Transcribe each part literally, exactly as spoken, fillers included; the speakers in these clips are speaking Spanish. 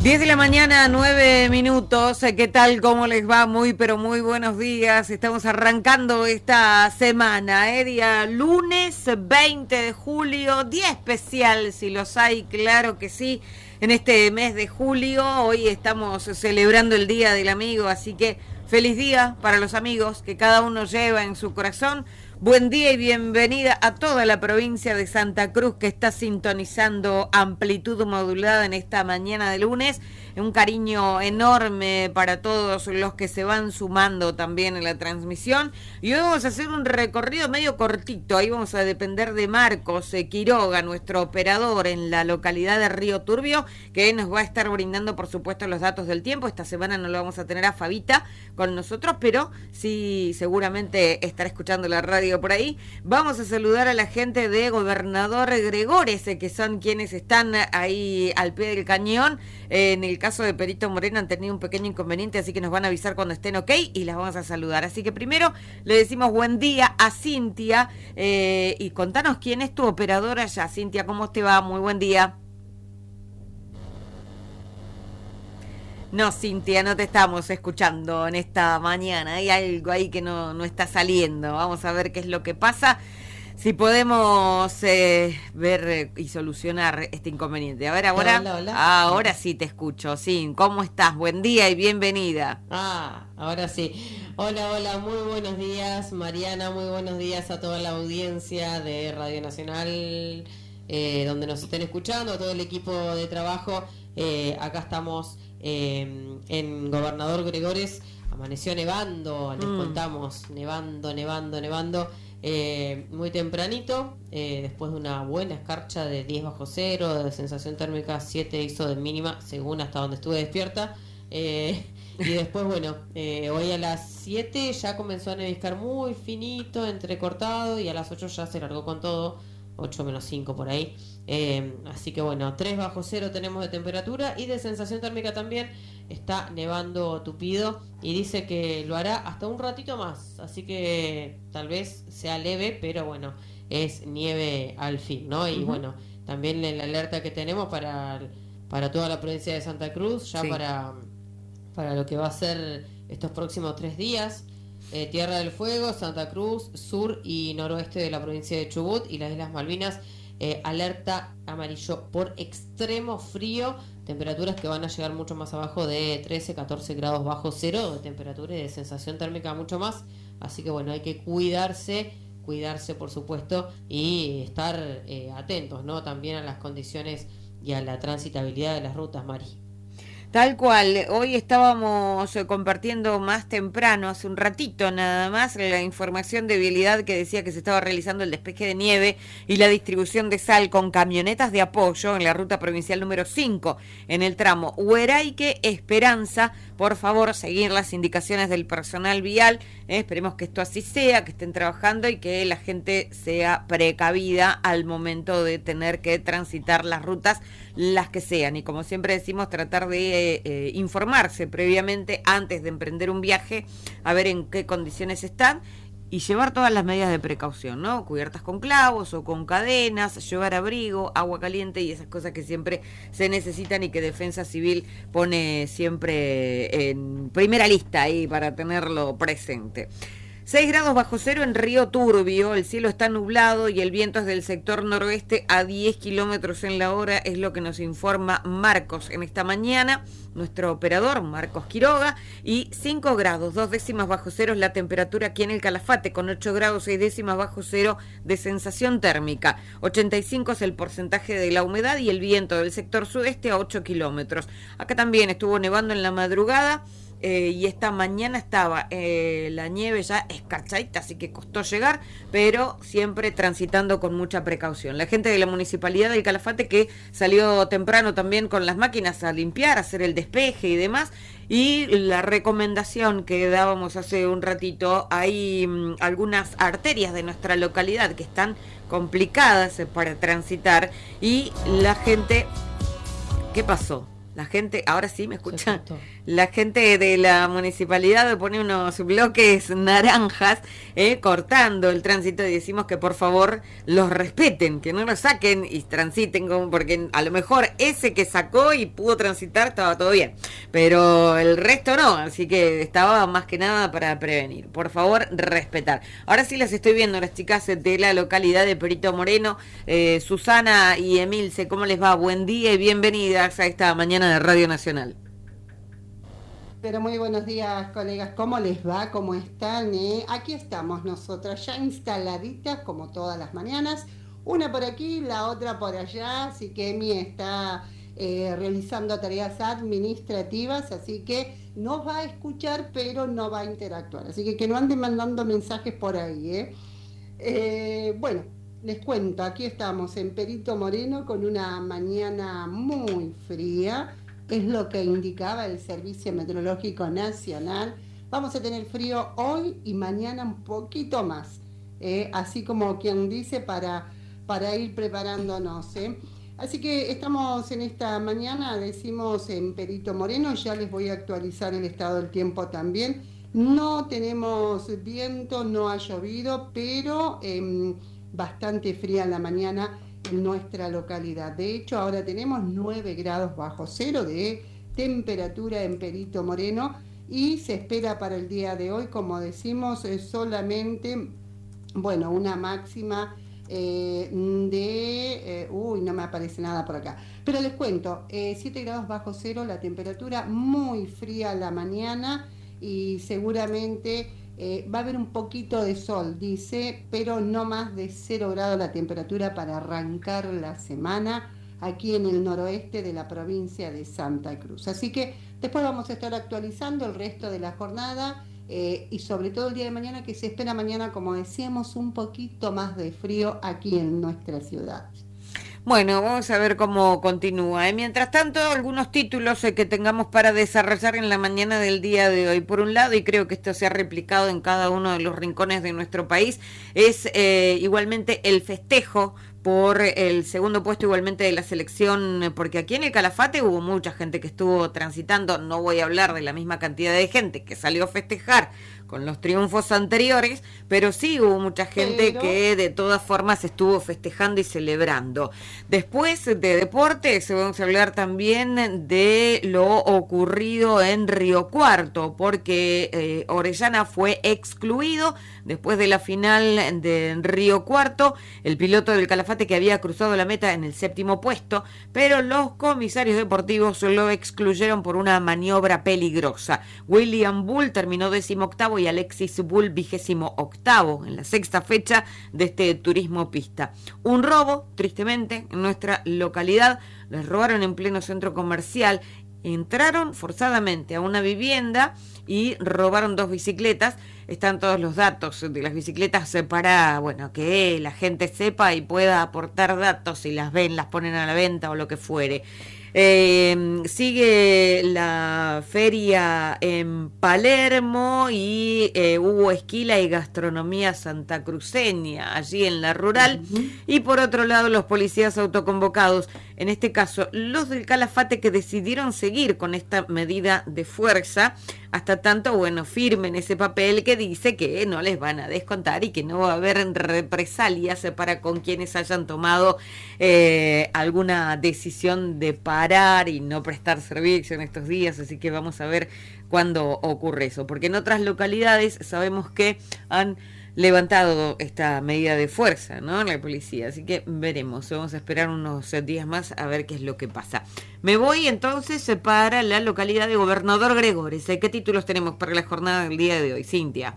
diez de la mañana, nueve minutos. ¿Qué tal? ¿Cómo les va? Muy, pero muy buenos días. Estamos arrancando esta semana, ¿eh? Día lunes veinte de julio, día especial, si los hay, claro que sí. En este mes de julio, hoy estamos celebrando el Día del Amigo, así que feliz día para los amigos que cada uno lleva en su corazón. Buen día y bienvenida a toda la provincia de Santa Cruz que está sintonizando amplitud modulada en esta mañana de lunes. Un cariño enorme para todos los que se van sumando también en la transmisión. Y hoy vamos a hacer un recorrido medio cortito. Ahí vamos a depender de Marcos eh, Quiroga, nuestro operador en la localidad de Río Turbio, que nos va a estar brindando, por supuesto, los datos del tiempo. Esta semana no lo vamos a tener a Fabita con nosotros, pero sí seguramente estará escuchando la radio por ahí. Vamos a saludar a la gente de Gobernador Gregores, eh, que son quienes están ahí al pie del cañón. Eh, en el caso de Perito Moreno han tenido un pequeño inconveniente, así que nos van a avisar cuando estén ok y las vamos a saludar. Así que primero le decimos buen día a Cintia eh, y contanos quién es tu operadora allá. Cintia, ¿cómo te va? Muy buen día. No, Cintia, no te estamos escuchando en esta mañana. Hay algo ahí que no, no está saliendo. Vamos a ver qué es lo que pasa. Si podemos eh, ver eh, y solucionar este inconveniente. A ver, ahora, Hola, hola. Ah, ahora sí te escucho. Sí, ¿cómo estás? Buen día y bienvenida. Ah, ahora sí. Hola, hola, muy buenos días, Mariana, muy buenos días a toda la audiencia de Radio Nacional, eh, donde nos estén escuchando, a todo el equipo de trabajo. Eh, acá estamos eh, en Gobernador Gregores. Amaneció nevando, les mm. contamos, nevando, nevando, nevando. Eh, muy tempranito, eh, después de una buena escarcha de diez bajo cero, de sensación térmica siete hizo de mínima, según hasta donde estuve despierta. Eh, y después, bueno, eh, hoy a las siete ya comenzó a neviscar muy finito, entrecortado, y a las ocho ya se largó con todo, ocho menos cinco por ahí. Eh, así que bueno, tres bajo cero tenemos de temperatura y de sensación térmica también. Está nevando tupido y dice que lo hará hasta un ratito más, así que tal vez sea leve, pero bueno, es nieve al fin, ¿no? Y uh-huh. bueno, también la alerta que tenemos para, para toda la provincia de Santa Cruz, ya sí. para, para lo que va a ser estos próximos tres días. Eh, Tierra del Fuego, Santa Cruz, sur y noroeste de la provincia de Chubut y las Islas Malvinas, eh, alerta amarillo por extremo frío, temperaturas que van a llegar mucho más abajo de trece, catorce grados bajo cero de temperatura y de sensación térmica mucho más, así que bueno, hay que cuidarse, cuidarse por supuesto y estar eh, atentos, ¿no? También a las condiciones y a la transitabilidad de las rutas, Mari. Tal cual, hoy estábamos compartiendo más temprano, hace un ratito nada más, la información de vialidad que decía que se estaba realizando el despeje de nieve y la distribución de sal con camionetas de apoyo en la ruta provincial número cinco, en el tramo Hueraique Esperanza. Por favor, seguir las indicaciones del personal vial, eh, esperemos que esto así sea, que estén trabajando y que la gente sea precavida al momento de tener que transitar las rutas, las que sean, y como siempre decimos, tratar de eh, eh, informarse previamente antes de emprender un viaje, a ver en qué condiciones están y llevar todas las medidas de precaución, ¿no? Cubiertas con clavos o con cadenas, llevar abrigo, agua caliente y esas cosas que siempre se necesitan y que Defensa Civil pone siempre en primera lista ahí para tenerlo presente. seis grados bajo cero en Río Turbio, el cielo está nublado y el viento es del sector noroeste a diez kilómetros en la hora, es lo que nos informa Marcos en esta mañana, nuestro operador Marcos Quiroga, y cinco grados, dos décimas bajo cero es la temperatura aquí en el Calafate, con ocho grados, seis décimas bajo cero de sensación térmica, ochenta y cinco es el porcentaje de la humedad y el viento del sector sudeste a ocho kilómetros. Acá también estuvo nevando en la madrugada, Eh, y esta mañana estaba eh, la nieve ya escarchadita, así que costó llegar, pero siempre transitando con mucha precaución. La gente de la Municipalidad del Calafate que salió temprano también con las máquinas a limpiar, a hacer el despeje y demás, y la recomendación que dábamos hace un ratito, hay mmm, algunas arterias de nuestra localidad que están complicadas para transitar y la gente... ¿Qué pasó? La gente, ahora sí me escuchan, la gente de la municipalidad pone unos bloques naranjas eh, cortando el tránsito y decimos que por favor los respeten, que no los saquen y transiten, como porque a lo mejor ese que sacó y pudo transitar estaba todo bien, pero el resto no, así que estaba más que nada para prevenir. Por favor, respetar. Ahora sí las estoy viendo, las chicas de la localidad de Perito Moreno, eh, Susana y Emilce, ¿cómo les va? Buen día y bienvenidas a esta mañana de Radio Nacional. Pero muy buenos días, colegas, ¿cómo les va? ¿Cómo están? Eh? Aquí estamos nosotras ya instaladitas como todas las mañanas, una por aquí, la otra por allá, así que Emi está eh, realizando tareas administrativas, así que nos va a escuchar pero no va a interactuar, así que que no anden mandando mensajes por ahí. ¿eh? Eh, bueno, les cuento, aquí estamos en Perito Moreno con una mañana muy fría, es lo que indicaba el Servicio Meteorológico Nacional. Vamos a tener frío hoy y mañana un poquito más, eh, así como quien dice para, para ir preparándonos. ¿eh? Así que estamos en esta mañana, decimos en Perito Moreno, ya les voy a actualizar el estado del tiempo también. No tenemos viento, no ha llovido, pero eh, bastante fría la mañana en nuestra localidad. De hecho, ahora tenemos nueve grados bajo cero de temperatura en Perito Moreno y se espera para el día de hoy, como decimos, es solamente, bueno, una máxima eh, de... Eh, uy, no me aparece nada por acá. Pero les cuento, eh, siete grados bajo cero la temperatura, muy fría la mañana y seguramente... Eh, va a haber un poquito de sol, dice, pero no más de cero grados la temperatura para arrancar la semana aquí en el noroeste de la provincia de Santa Cruz. Así que después vamos a estar actualizando el resto de la jornada eh, y sobre todo el día de mañana, que se espera mañana, como decíamos, un poquito más de frío aquí en nuestra ciudad. Bueno, vamos a ver cómo continúa. ¿eh? Mientras tanto, algunos títulos eh, que tengamos para desarrollar en la mañana del día de hoy. Por un lado, y creo que esto se ha replicado en cada uno de los rincones de nuestro país, es eh, igualmente el festejo por el segundo puesto igualmente de la selección, porque aquí en el Calafate hubo mucha gente que estuvo transitando, no voy a hablar de la misma cantidad de gente que salió a festejar con los triunfos anteriores, pero sí hubo mucha gente pero... que de todas formas estuvo festejando y celebrando. Después de deportes vamos a hablar también de lo ocurrido en Río Cuarto, porque eh, Orellana fue excluido después de la final de Río Cuarto, el piloto del Calafate que había cruzado la meta en el séptimo puesto, pero los comisarios deportivos lo excluyeron por una maniobra peligrosa. William Bull terminó decimoctavo y Alexis Bull vigésimo octavo en la sexta fecha de este turismo pista. Un robo, tristemente, en nuestra localidad. Les robaron en pleno centro comercial, entraron forzadamente a una vivienda y robaron dos bicicletas. Están todos los datos de las bicicletas para, bueno, que la gente sepa y pueda aportar datos si las ven, las ponen a la venta o lo que fuere. Eh, sigue la feria en Palermo y eh, hubo esquila y gastronomía santacruceña allí en la rural. Uh-huh. Y por otro lado, los policías autoconvocados, en este caso los del Calafate, que decidieron seguir con esta medida de fuerza hasta tanto, bueno, firmen ese papel que dice que no les van a descontar y que no va a haber represalias para con quienes hayan tomado eh, alguna decisión de parar y no prestar servicio en estos días. Así que vamos a ver cuándo ocurre eso, porque en otras localidades sabemos que han levantado esta medida de fuerza, ¿no? La policía, así que veremos, vamos a esperar unos días más a ver qué es lo que pasa. Me voy entonces para la localidad de Gobernador Gregores. ¿Qué títulos tenemos para la jornada del día de hoy, Cintia?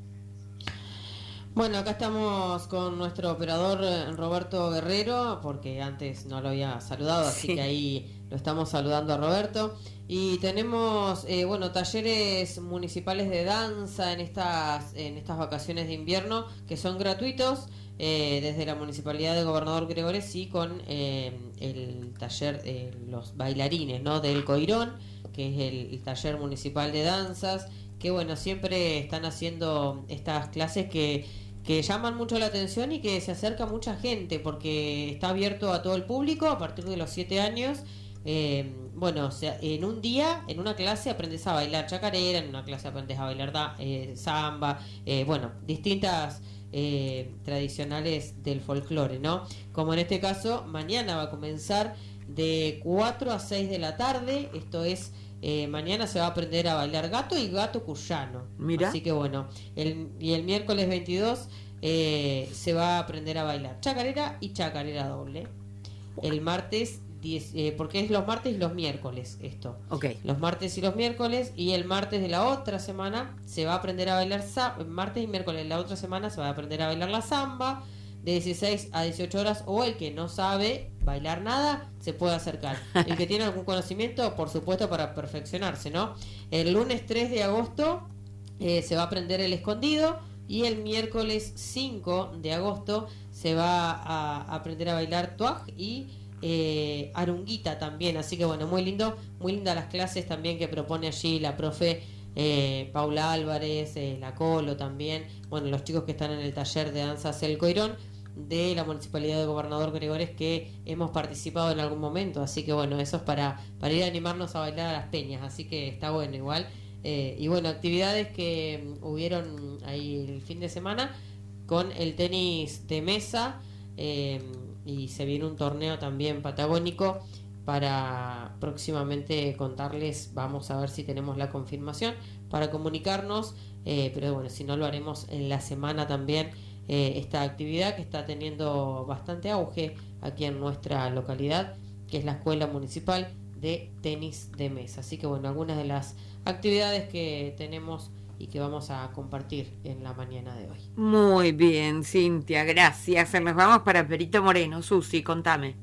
Bueno, acá estamos con nuestro operador Roberto Guerrero, porque antes no lo había saludado, así sí. que ahí lo estamos saludando a Roberto. Y tenemos, eh, bueno, talleres municipales de danza en estas, en estas vacaciones de invierno, que son gratuitos, eh, desde la Municipalidad de Gobernador Gregores, y con eh, el taller de eh, los bailarines, ¿no?, del Coirón, que es el, el taller municipal de danzas, que bueno, siempre están haciendo estas clases que, que llaman mucho la atención y que se acerca mucha gente, porque está abierto a todo el público a partir de los siete años, Eh, bueno, o sea, en un día, en una clase aprendes a bailar chacarera, en una clase aprendes a bailar da, eh, samba, eh, bueno, distintas eh, tradicionales del folclore, ¿no? Como en este caso, mañana va a comenzar de cuatro a seis de la tarde, esto es, eh, mañana se va a aprender a bailar gato y gato cuyano. Mira. Así que bueno, el, y el miércoles veintidós eh, se va a aprender a bailar chacarera y chacarera doble. El martes diez, eh, porque es los martes y los miércoles esto. Okay. Los martes y los miércoles, y el martes de la otra semana se va a aprender a bailar martes y miércoles de la otra semana se va a aprender a bailar la samba de dieciséis a dieciocho horas, o el que no sabe bailar nada se puede acercar. El que tiene algún conocimiento, por supuesto, para perfeccionarse, ¿no? El lunes tres de agosto eh, se va a aprender el escondido, y el miércoles cinco de agosto se va a aprender a bailar tuaj y eh, arunguita también. Así que bueno, muy lindo, muy lindas las clases también que propone allí la profe eh, Paula Álvarez, eh, la Colo también, bueno, los chicos que están en el taller de danzas El Coirón de la Municipalidad de Gobernador Gregores, que hemos participado en algún momento. Así que bueno, eso es para, para ir a animarnos a bailar a las peñas, así que está bueno igual. Eh, y bueno, actividades que hubieron ahí el fin de semana con el tenis de mesa, eh, y se viene un torneo también patagónico para próximamente contarles. Vamos a ver si tenemos la confirmación para comunicarnos, eh, pero bueno, si no, lo haremos en la semana también, eh, esta actividad que está teniendo bastante auge aquí en nuestra localidad, que es la Escuela Municipal de Tenis de Mesa. Así que bueno, algunas de las actividades que tenemos y que vamos a compartir en la mañana de hoy. Muy bien, Cintia, gracias. Nos vamos para Perito Moreno. Susi, contame.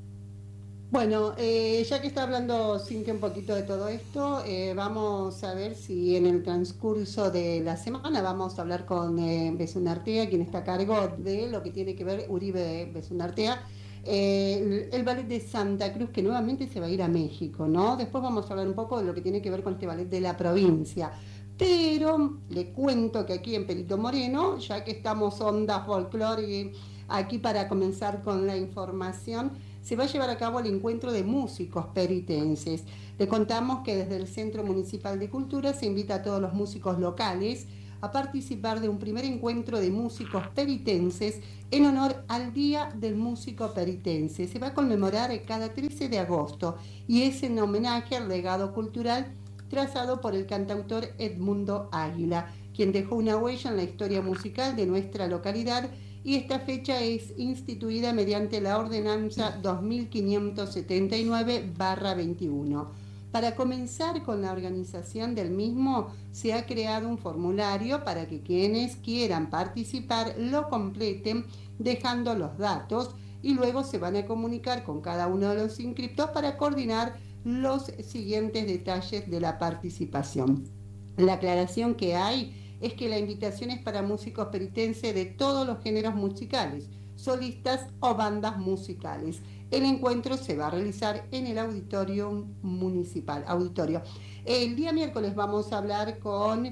Bueno, eh, ya que está hablando Cintia un poquito de todo esto, eh, vamos a ver si en el transcurso de la semana vamos a hablar con eh, Besunartea, quien está a cargo de lo que tiene que ver Uribe Besunartea, eh, el, el ballet de Santa Cruz, que nuevamente se va a ir a México, ¿no? Después vamos a hablar un poco de lo que tiene que ver con este ballet de la provincia. Pero le cuento que aquí en Perito Moreno, ya que estamos onda folclore aquí para comenzar con la información, se va a llevar a cabo el encuentro de músicos peritenses. Le contamos que desde el Centro Municipal de Cultura se invita a todos los músicos locales a participar de un primer encuentro de músicos peritenses en honor al Día del Músico Peritense. Se va a conmemorar cada trece de agosto y es en homenaje al legado cultural trazado por el cantautor Edmundo Águila, quien dejó una huella en la historia musical de nuestra localidad, y esta fecha es instituida mediante la ordenanza dos mil quinientos setenta y nueve barra veintiuno. Para comenzar con la organización del mismo, se ha creado un formulario para que quienes quieran participar lo completen dejando los datos, y luego se van a comunicar con cada uno de los inscriptos para coordinar los siguientes detalles de la participación. La aclaración que hay es que la invitación es para músicos peritenses de todos los géneros musicales, solistas o bandas musicales. El encuentro se va a realizar en el auditorio municipal. Auditorio. El día miércoles vamos a hablar con,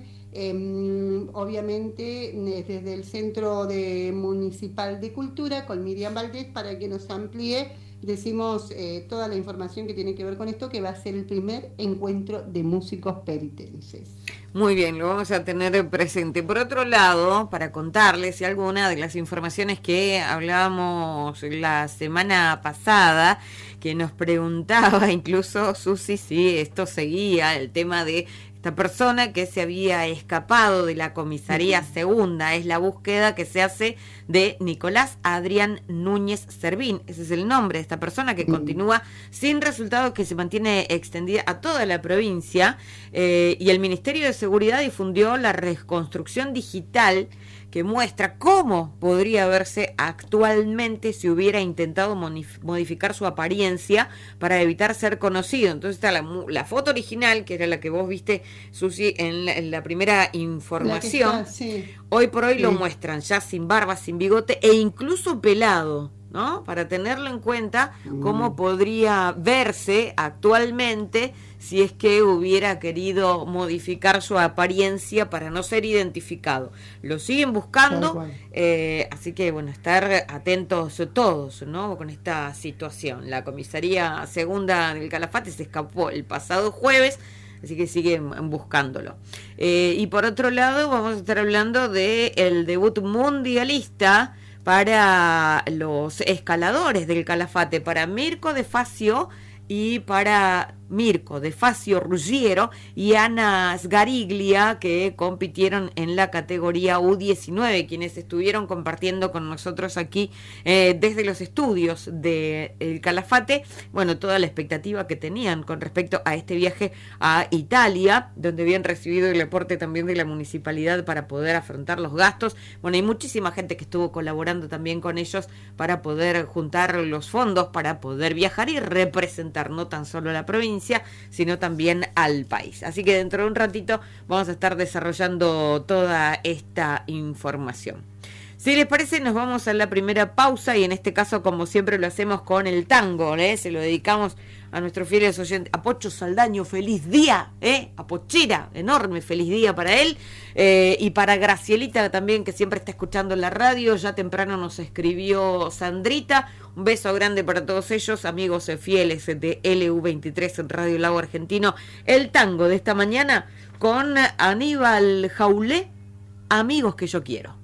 eh, obviamente, desde el Centro de Municipal de Cultura, con Miriam Valdés, para que nos amplíe, decimos, eh, toda la información que tiene que ver con esto, que va a ser el primer encuentro de músicos peritenses. Muy bien, lo vamos a tener presente. Por otro lado, para contarles si alguna de las informaciones que hablábamos la semana pasada, que nos preguntaba incluso Susi si esto seguía, el tema de esta persona que se había escapado de la comisaría segunda, es la búsqueda que se hace de Nicolás Adrián Núñez Servín. Ese es el nombre de esta persona que continúa sin resultados, que se mantiene extendida a toda la provincia, eh, y el Ministerio de Seguridad difundió la reconstrucción digital que muestra cómo podría verse actualmente si hubiera intentado modificar su apariencia para evitar ser conocido. Entonces está la, la foto original, que era la que vos viste, Susi, en la, en la primera información. La está, sí. Hoy por hoy sí. Lo Sí. muestran ya sin barba, sin bigote e incluso pelado. ¿no? Para tenerlo en cuenta cómo podría verse actualmente si es que hubiera querido modificar su apariencia para no ser identificado. Lo siguen buscando, eh, así que bueno, estar atentos todos, ¿no? Con esta situación. La comisaría segunda del Calafate se escapó el pasado jueves, así que siguen buscándolo. Eh, y por otro lado, vamos a estar hablando de el debut mundialista para los escaladores del Calafate, para Mirko de Facio y para Mirko de Facio Ruggiero y Ana Sgariglia, que compitieron en la categoría U diecinueve, quienes estuvieron compartiendo con nosotros aquí eh, desde los estudios del Calafate, bueno, toda la expectativa que tenían con respecto a este viaje a Italia, donde habían recibido el aporte también de la municipalidad para poder afrontar los gastos. Bueno, hay muchísima gente que estuvo colaborando también con ellos para poder juntar los fondos para poder viajar y representar no tan solo a la provincia, sino también al país. Así que dentro de un ratito vamos a estar desarrollando toda esta información. Si les parece, nos vamos a la primera pausa y en este caso, como siempre lo hacemos con el tango, ¿eh? Se lo dedicamos a nuestros fieles oyentes. A Pocho Saldaño, feliz día, ¿eh? A Pochera, enorme feliz día para él. Eh, y para Gracielita también, que siempre está escuchando la radio. Ya temprano nos escribió Sandrita. Un beso grande para todos ellos, amigos fieles de L U veintitrés en Radio Lago Argentino. El tango de esta mañana con Aníbal Jaulé, Amigos que yo quiero.